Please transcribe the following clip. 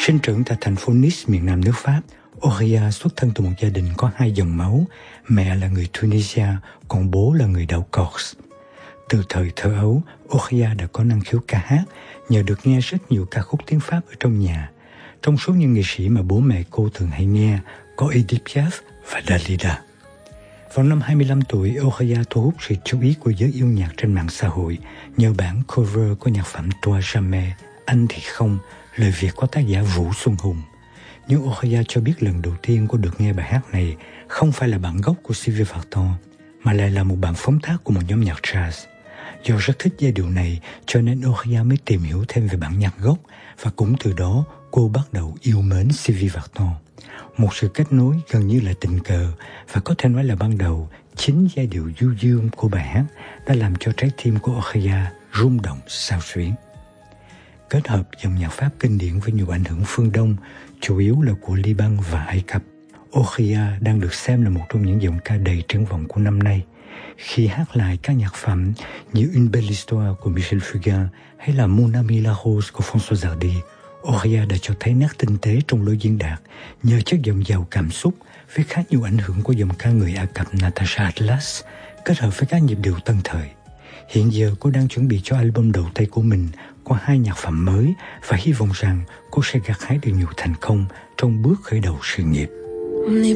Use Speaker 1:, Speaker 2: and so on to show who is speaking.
Speaker 1: Sinh trưởng tại thành phố Nice, miền nam nước Pháp, Auria xuất thân từ một gia đình có 2 dòng máu, mẹ là người Tunisia, còn bố là người đảo Corse. Từ thời thơ ấu, Auria đã có năng khiếu ca hát, nhờ được nghe rất nhiều ca khúc tiếng Pháp ở trong nhà. Trong số những nghệ sĩ mà bố mẹ cô thường hay nghe, có Edith Piaf và Dalida. Vào năm 25 tuổi, Auria thu hút sự chú ý của giới yêu nhạc trên mạng xã hội nhờ bản cover của nhạc phẩm Toi Jamais, Anh Thì Không, lời Việt của tác giả Vũ Xuân Hùng. Nhưng Auria cho biết lần đầu tiên cô được nghe bài hát này không phải là bản gốc của Sylvie Vartan, mà lại là một bản phóng tác của một nhóm nhạc jazz. Do rất thích giai điệu này, cho nên Auria mới tìm hiểu thêm về bản nhạc gốc, và cũng từ đó cô bắt đầu yêu mến Sylvie Vartan. Một sự kết nối gần như là tình cờ, và có thể nói là ban đầu, chính giai điệu du dương của bài hát đã làm cho trái tim của Auria rung động xao xuyến. Kết hợp dòng nhạc Pháp kinh điển với nhiều ảnh hưởng phương Đông, chủ yếu là của Liban và Ai Cập, Auria đang được xem là một trong những giọng ca đầy triển vọng của năm nay. Khi hát lại các nhạc phẩm như Une belle histoire của Michel Fugain hay là Mon ami la rose của François Hardy, Auria đã cho thấy nét tinh tế trong lối diễn đạt, nhờ chất giọng giàu cảm xúc với khá nhiều ảnh hưởng của dòng ca người Ai Cập Natasha Atlas, kết hợp với các nhịp điệu tân thời. Hiện giờ cô đang chuẩn bị cho album đầu tay của mình, có 2 nhạc phẩm mới, và hy vọng rằng cô sẽ gặt hái được nhiều thành công trong bước khởi đầu sự nghiệp.